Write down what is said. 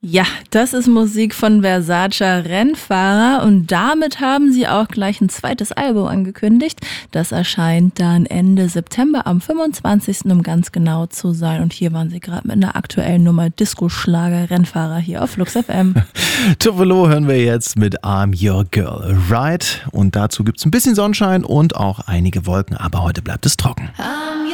Ja, das ist Musik von Versace Rennfahrer und damit haben sie auch gleich ein zweites Album angekündigt. Das erscheint dann Ende September am 25. um ganz genau zu sein. Und hier waren sie gerade mit einer aktuellen Nummer Disco-Schlager Rennfahrer hier auf Flux FM. Tupelo hören wir jetzt mit I'm Your Girl, right? Und dazu gibt's ein bisschen Sonnenschein und auch einige Wolken, aber heute bleibt es trocken.